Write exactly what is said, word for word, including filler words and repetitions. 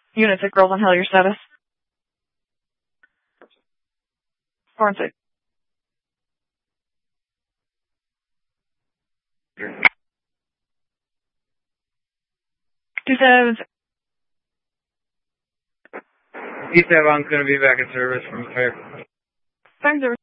Unit six, Girls on Hill, your status. Four and six. Two seven. East Avon's going to be back in service from fire. Fire service.